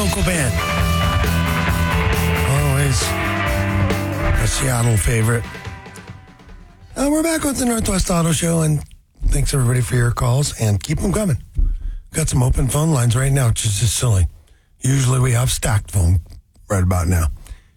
local band. Always a Seattle favorite. We're back with the Northwest Auto Show, and thanks everybody for your calls, and keep them coming. Got some open phone lines right now, which is just silly. Usually we have stacked phone right about now.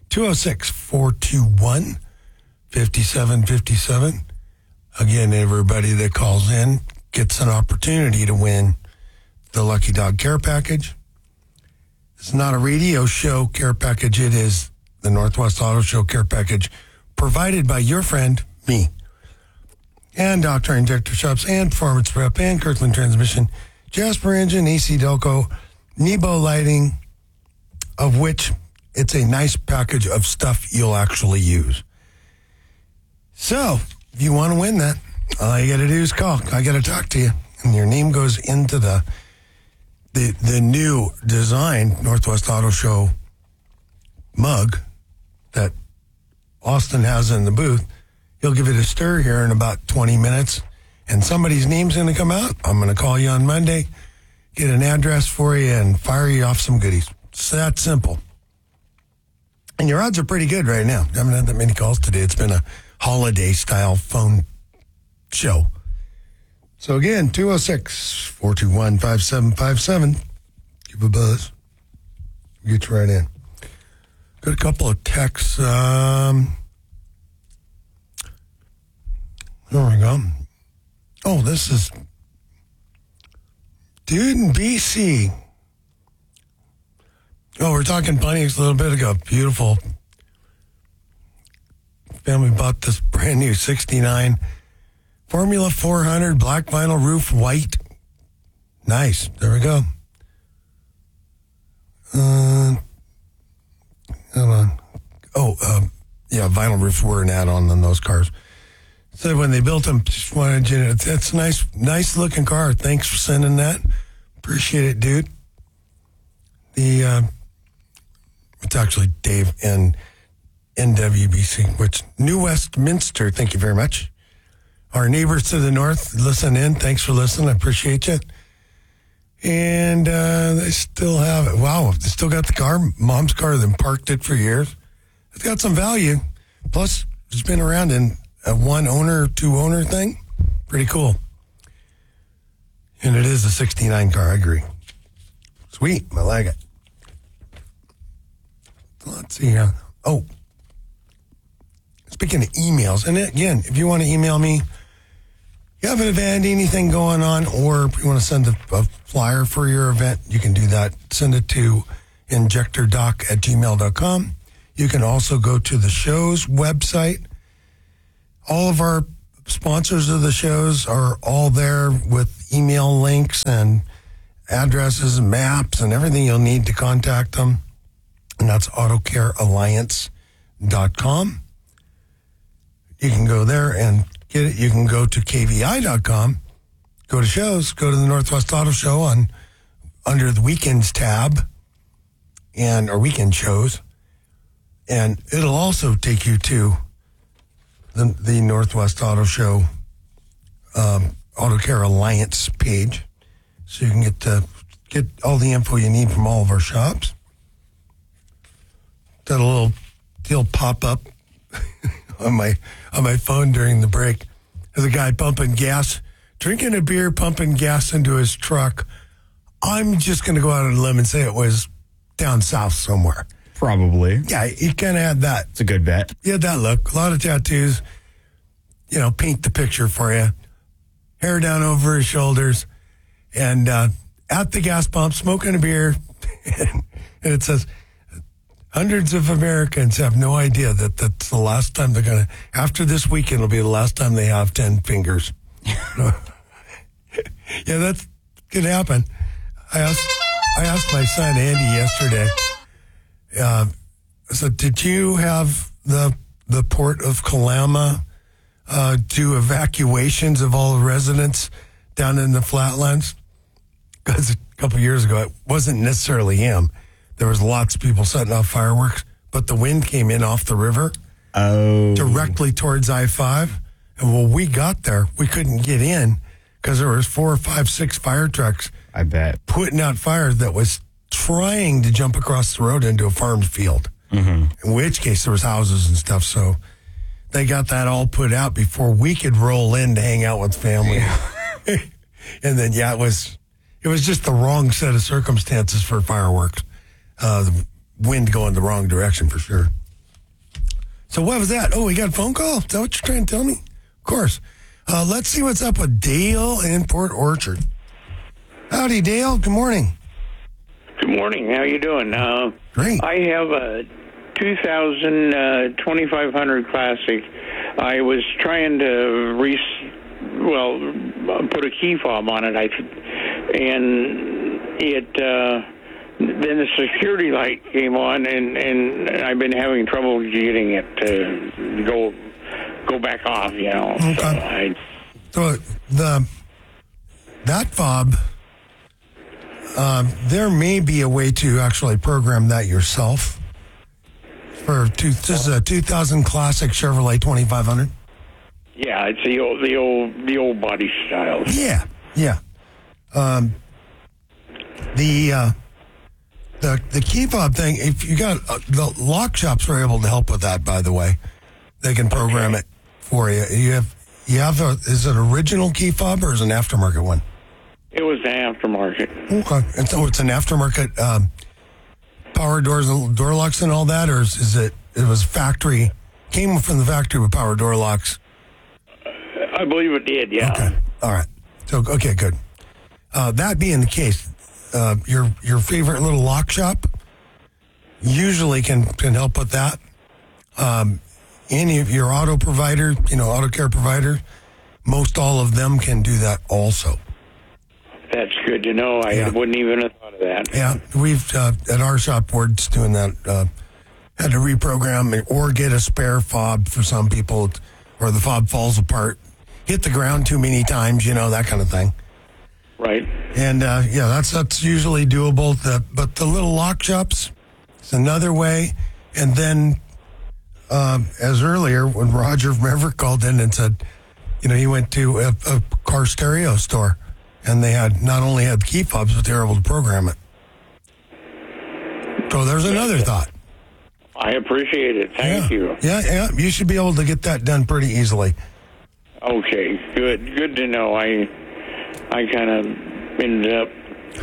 206-421-5757. Again, everybody that calls in gets an opportunity to win the Lucky Dog Care Package. It's not a radio show care package. It is the Northwest Auto Show Care Package provided by your friend, me. And Dr. Injector Shops and Performance Prep and Kirkland Transmission, Jasper Engine, AC Delco, Nebo Lighting, of which it's a nice package of stuff you'll actually use. So, if you want to win that, all you got to do is call. I got to talk to you. And your name goes into the new design Northwest Auto Show mug that Austin has in the booth. He'll give it a stir here in about 20 minutes, and somebody's name's going to come out. I'm going to call you on Monday, get an address for you, and fire you off some goodies. It's that simple. And your odds are pretty good right now. I haven't had that many calls today. It's been a holiday-style phone show. So again, 206-421-5757. Give a buzz. We'll get you right in. Got a couple of texts. There we go. Oh, this is dude in BC. Oh, we're talking Pontiacs a little bit ago. Beautiful. Family bought this brand new 69 Formula 400 black vinyl roof, white. Nice. There we go. Hold on. Yeah, vinyl roofs were an add-on on those cars. So when they built them, just wanted you to, that's a nice looking car. Thanks for sending that. Appreciate it, dude. It's actually Dave in NWBC, which New Westminster. Thank you very much. Our neighbors to the north, listen in. Thanks for listening. I appreciate you. And they still have it. Wow, they still got the car. Mom's car. They parked it for years. It's got some value. Plus, it's been around in a one owner, two owner thing. Pretty cool. And it is a 69 car. I agree. Sweet. I like it. Let's see here. Oh, speaking of emails, and again, if you want to email me, you have an event, anything going on, or if you want to send a flyer for your event, you can do that. Send it to injectordoc@gmail.com. You can also go to the show's website. All of our sponsors of the shows are all there with email links and addresses and maps and everything you'll need to contact them. And that's autocarealliance.com. You can go there and get it. You can go to kvi.com, go to shows, go to the Northwest Auto Show under the weekends tab or weekend shows. And it'll also take you to the Northwest Auto Show Auto Care Alliance page. So you can get all the info you need from all of our shops. Got a little deal pop up on my phone during the break. There's a guy pumping gas, drinking a beer, pumping gas into his truck. I'm just going to go out on a limb and say it was down south somewhere. Probably. Yeah, he kind of had that. It's a good bet. He had that look. A lot of tattoos. Paint the picture for you. Hair down over his shoulders. And at the gas pump, smoking a beer. And it says, hundreds of Americans have no idea that that's the last time they're going to, after this weekend will be the last time they have 10 fingers. Yeah, that could happen. I asked my son, Andy, yesterday, so did you have the Port of Kalama do evacuations of all the residents down in the flatlands? Because a couple of years ago, it wasn't necessarily him. There was lots of people setting off fireworks, but the wind came in off the river directly towards I-5. And when we got there, we couldn't get in because there was 4 or 5, 6 fire trucks. I bet. Putting out fire that was trying to jump across the road into a farm field, in which case there was houses and stuff. So they got that all put out before we could roll in to hang out with family. Yeah. And then, it was just the wrong set of circumstances for fireworks. The wind going the wrong direction for sure. So what was that? Oh, we got a phone call? Is that what you're trying to tell me? Of course. Let's see what's up with Dale in Port Orchard. Howdy, Dale. Good morning. Good morning. How you doing? Great. I have a 2000 2500 Classic. I was trying to put a key fob on it, and it then the security light came on, and I've been having trouble getting it to go back off. Okay. So that fob, there may be a way to actually program that yourself. This is a 2000 Classic Chevrolet 2500. Yeah, it's the old body style. Yeah. The key fob thing, if you got the lock shops are able to help with that, by the way. They can program it for you. Is it original key fob or is it an aftermarket one? It was an aftermarket. Okay. And so it's an aftermarket power doors, door locks and all that, or is it was factory, came from the factory with power door locks? I believe it did, yeah. Okay. All right. So, okay, good. That being the case, your favorite little lock shop usually can help with that. Any of your auto provider, auto care provider, most all of them can do that also. That's good to know. I wouldn't even have thought of that. Yeah, we've, at our shop, we're just doing that. Had to reprogram or get a spare fob for some people, or the fob falls apart, hit the ground too many times, that kind of thing. Right. And, that's usually doable. But the little lock shops, it's another way. And then, as earlier, when Roger from Everett called in and said, he went to a car stereo store, and they had not only had key fobs, but they were able to program it. So there's another thought. I appreciate it. Thank you. Yeah. You should be able to get that done pretty easily. Okay, good. Good to know. I kind of ended up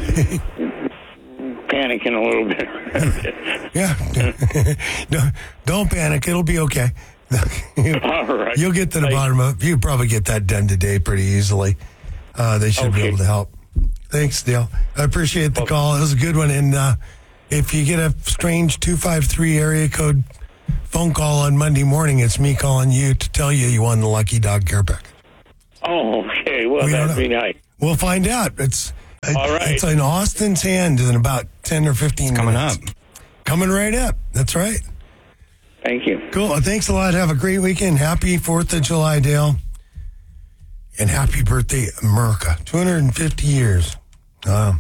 panicking a little bit. Yeah. No, don't panic. It'll be okay. All right. You'll get to the bottom of it. You'll probably get that done today pretty easily. They should be able to help. Thanks, Dale. I appreciate the call. It was a good one. And if you get a strange 253 area code phone call on Monday morning, it's me calling you to tell you won the Lucky Dog Care Package. Oh, okay. Well, that'd be nice. We'll find out. All right. It's in Austin's hand in about 10 or 15 coming minutes. Coming right up. That's right. Thank you. Cool. Thanks a lot. Have a great weekend. Happy 4th of July, Dale. And happy birthday, America. 250 years. And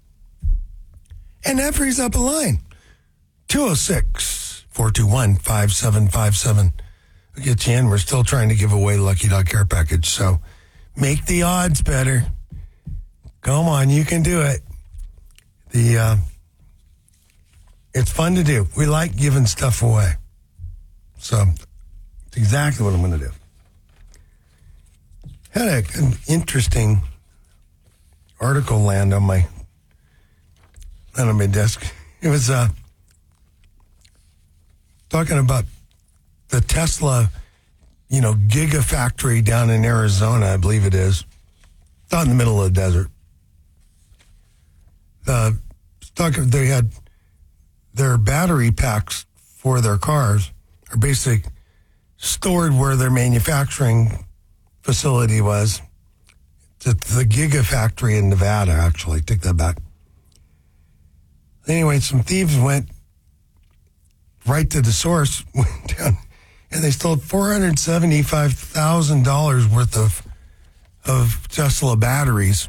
that frees up a line. 206-421-5757. We'll get you in. We're still trying to give away Lucky Dog Care Package, so make the odds better. Come on, you can do it. It's fun to do. We like giving stuff away. So it's exactly what I'm going to do. Had an interesting article land on my desk. It was talking about the Tesla, gigafactory down in Arizona, I believe it is. It's out in the middle of the desert. They had their battery packs for their cars are basically stored where their manufacturing facility was. It's the Gigafactory in Nevada, actually. Take that back. Anyway, some thieves went right to the source, went down, and they stole $475,000 worth of Tesla batteries.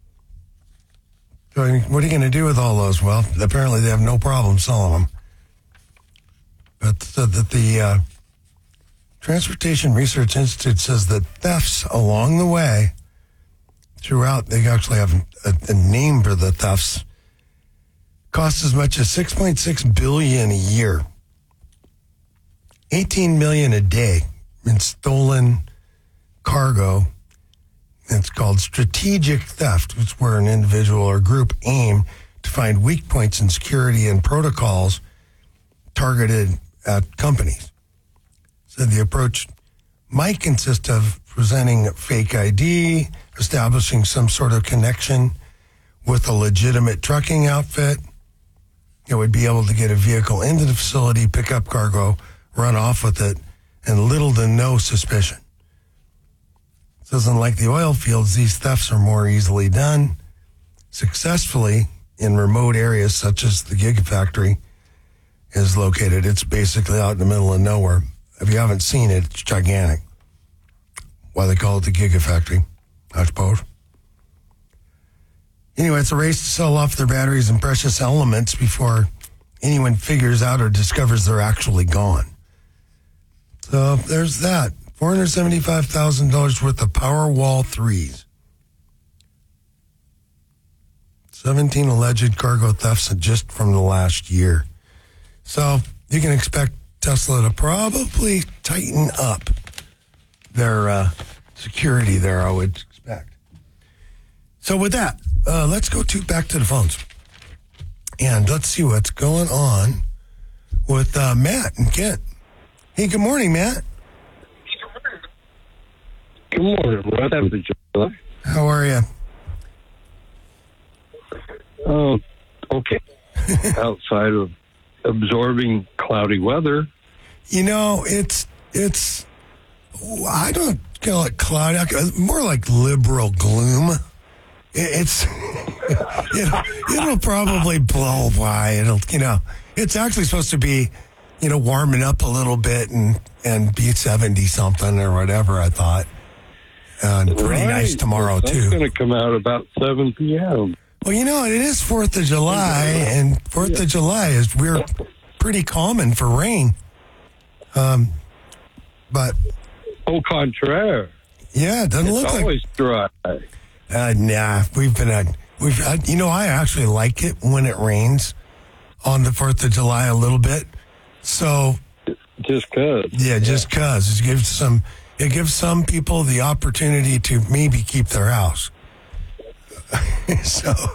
So, what are you going to do with all those? Well, apparently they have no problem selling them. But the Transportation Research Institute says that thefts along the way, throughout, they actually have a name for the thefts, costs as much as $6.6 billion a year, $18 million a day in stolen cargo. It's called strategic theft, which is where an individual or group aim to find weak points in security and protocols targeted at companies. So the approach might consist of presenting fake ID, establishing some sort of connection with a legitimate trucking outfit. It would be able to get a vehicle into the facility, pick up cargo, run off with it, and little to no suspicion. Says unlike the oil fields, these thefts are more easily done successfully in remote areas such as the Gigafactory is located. It's basically out in the middle of nowhere. If you haven't seen it, it's gigantic. Why they call it the Gigafactory, I suppose. Anyway, it's a race to sell off their batteries and precious elements before anyone figures out or discovers they're actually gone. So there's that. $475,000 worth of Powerwall 3s. 17 alleged cargo thefts just from the last year. So you can expect Tesla to probably tighten up their security there, I would expect. So with that, let's go back to the phones. And let's see what's going on with Matt and Kent. Hey, good morning, Matt. Good morning, Rod. Happy July. How are you? Oh, okay. Outside of absorbing cloudy weather. You know, it's I don't call it cloudy, more like liberal gloom. It's it'll probably blow by. It's actually supposed to be, warming up a little bit and be 70 something or whatever, I thought. Pretty nice tomorrow, too. It's going to come out about 7 p.m. Well, it is 4th of July, and 4th of July we're pretty common for rain. But au contraire. Yeah, it doesn't look like... It's always dry. Nah, we've had, I actually like it when it rains on the 4th of July a little bit. So... Just because. Yeah, just because. It gives some people the opportunity to maybe keep their house. So,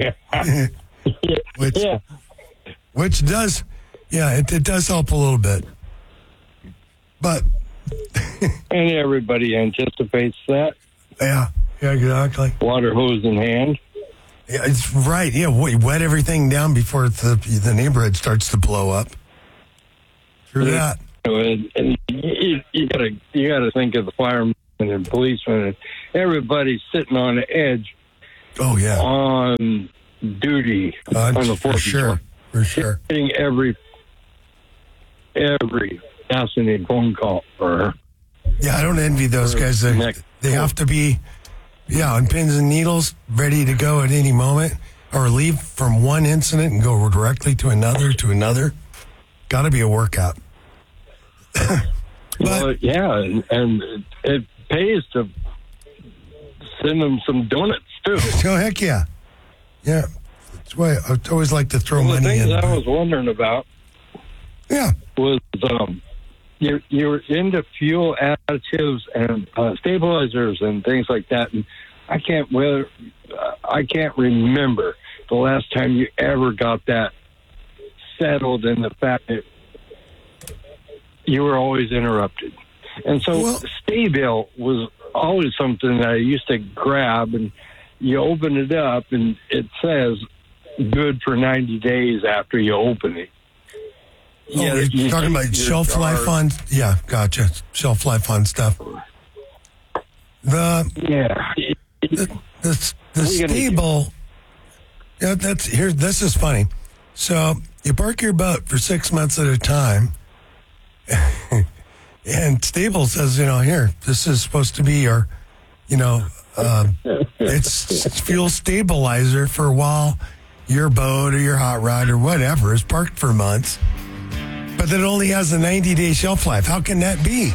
which does, it does help a little bit. But and everybody anticipates that. Yeah, exactly. Water hose in hand. Yeah, it's right. Yeah, wet everything down before the neighborhood starts to blow up. True that. And you gotta think of the firemen and policemen and everybody sitting on the edge. Oh yeah, on duty on the 4th for sure, for sure. Getting every fascinating phone call for her. Yeah, I don't envy those guys. They have to be, on pins and needles, ready to go at any moment, or leave from one incident and go directly to another. Got to be a workout. Well, and it pays to send them some donuts too. Oh, heck yeah. Yeah. That's why I always like to throw money in. The things I was wondering about was you're into fuel additives and stabilizers and things like that. And I can't remember the last time you ever got that settled in the fact that you were always interrupted. And so Stay-Bill was always something that I used to grab, and you open it up and it says good for 90 days after you open it. You're talking about shelf life on... Yeah, gotcha. Shelf life on stuff. The Stay-Bill... Yeah, this is funny. So you park your boat for 6 months at a time, and Stable says, here, this is supposed to be your, it's fuel stabilizer for while your boat or your hot rod or whatever is parked for months. But it only has a 90-day shelf life. How can that be?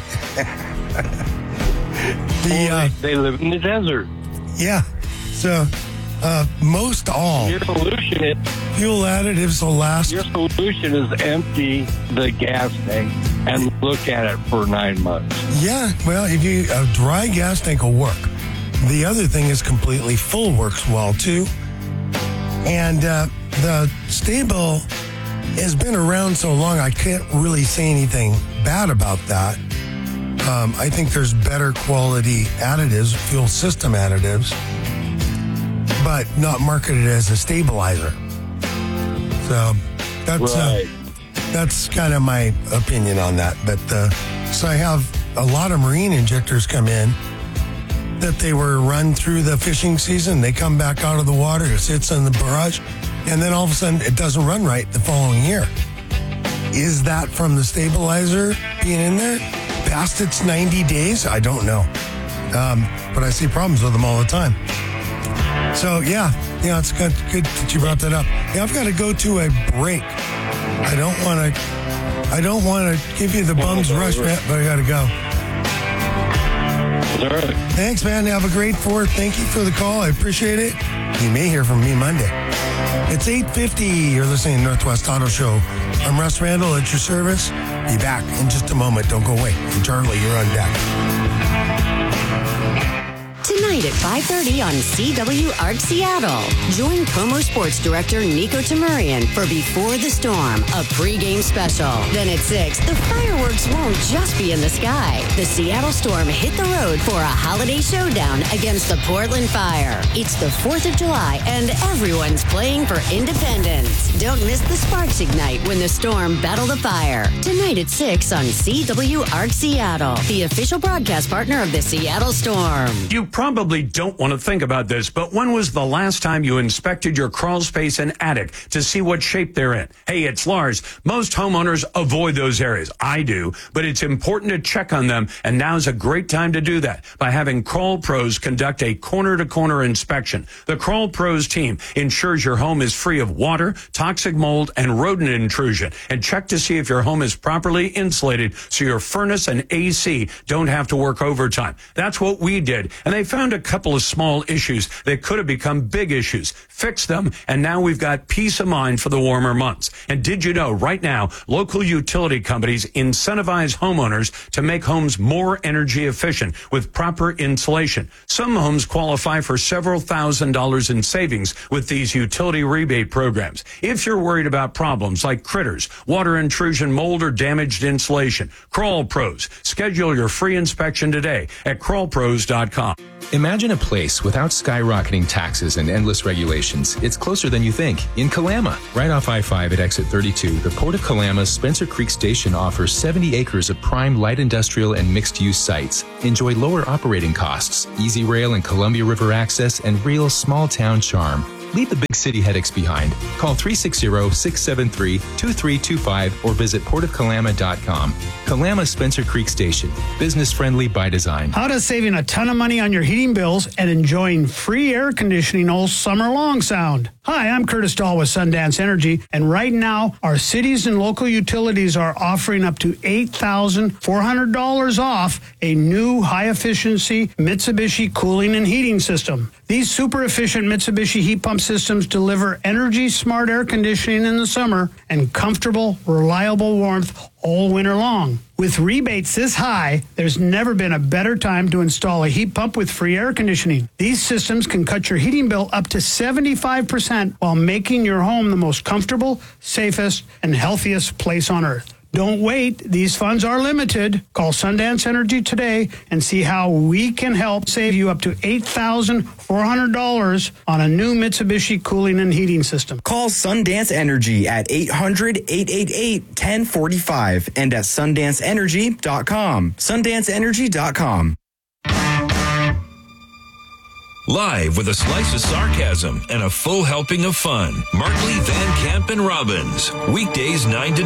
They live in the desert. Yeah. So most all. Your solution is Fuel additives will last. Your solution is empty the gas tank and look at it for 9 months. Yeah, well, if a dry gas tank will work. The other thing is completely full works well, too. And the Sta-Bil has been around so long, I can't really say anything bad about that. I think there's better quality additives, fuel system additives, but not marketed as a stabilizer. So that's kind of my opinion on that. But so I have a lot of marine injectors come in that they were run through the fishing season. They come back out of the water, it sits in the barrage, and then all of a sudden it doesn't run right the following year. Is that from the stabilizer being in there? Past its 90 days? I don't know. But I see problems with them all the time. So, yeah, it's good that you brought that up. Yeah, I've got to go to a break. I don't want to give you the bum's rush, but I got to go. All right. Thanks, man. Have a great 4th. Thank you for the call. I appreciate it. You may hear from me Monday. It's 8:50. You're listening to Northwest Auto Show. I'm Russ Randall at your service. Be back in just a moment. Don't go away. And Charlie, you're on deck. Tonight at 5:30 on CWARC Seattle. Join Como Sports Director Nico Tamurian for Before the Storm, a pregame special. Then at 6, the fireworks won't just be in the sky. The Seattle Storm hit the road for a holiday showdown against the Portland Fire. It's the 4th of July and everyone's playing for independence. Don't miss the sparks ignite when the Storm battle the fire. Tonight at 6 on CWARC Seattle, the official broadcast partner of the Seattle Storm. You probably don't want to think about this, but when was the last time you inspected your crawl space and attic to see what shape they're in? Hey, it's Lars. Most homeowners avoid those areas. I do, but it's important to check on them, and now's a great time to do that by having Crawl Pros conduct a corner-to-corner inspection. The Crawl Pros team ensures your home is free of water, toxic mold, and rodent intrusion, and check to see if your home is properly insulated so your furnace and AC don't have to work overtime. That's what we did, and they found a couple of small issues that could have become big issues. Fix them, and now we've got peace of mind for the warmer months. And did you know right now, local utility companies incentivize homeowners to make homes more energy efficient with proper insulation. Some homes qualify for several $1,000s in savings with these utility rebate programs. If you're worried about problems like critters, water intrusion, mold, or damaged insulation, Crawl Pros. Schedule your free inspection today at crawlpros.com. Imagine a place without skyrocketing taxes and endless regulations. It's closer than you think. In Kalama, right off I-5 at exit 32, the Port of Kalama's Spencer Creek Station offers 70 acres of prime light industrial and mixed-use sites. Enjoy lower operating costs, easy rail and Columbia River access, and real small-town charm. Leave the big city headaches behind. Call 360-673-2325 or visit portofkalama.com. Kalama Spencer Creek Station. Business friendly by design. How does saving a ton of money on your heating bills and enjoying free air conditioning all summer long sound? Hi, I'm Curtis Dahl with Sundance Energy, and right now, our cities and local utilities are offering up to $8,400 off a new high-efficiency Mitsubishi cooling and heating system. These super-efficient Mitsubishi heat pump systems deliver energy-smart air conditioning in the summer and comfortable, reliable warmth all winter long. With rebates this high, there's never been a better time to install a heat pump with free air conditioning. These systems can cut your heating bill up to 75% while making your home the most comfortable, safest, and healthiest place on earth. Don't wait. These funds are limited. Call Sundance Energy today and see how we can help save you up to $8,400 on a new Mitsubishi cooling and heating system. Call Sundance Energy at 800-888-1045 and at sundanceenergy.com. Sundanceenergy.com. Live with a slice of sarcasm and a full helping of fun. Markley, Van Camp, and Robbins. Weekdays 9 to